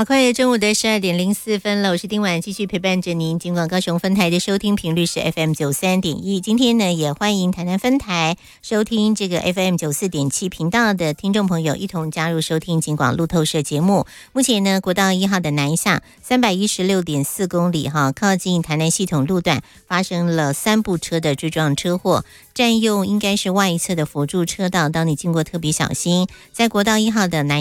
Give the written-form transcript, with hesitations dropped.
好快，中午的12:04了，我是丁婉，继续陪伴着您。尽管高雄分台的收听频率是 FM93.1，今天呢也欢迎台南分台收听这个 FM94.7频道的听众朋友一同加入收听尽管路透社节目。目前呢，国道1号的南下316.4公里靠近台南系统路段发生了3部车的追撞车祸，占用应该是外侧的辅助车道，当你经过特别小心。在国道1号的南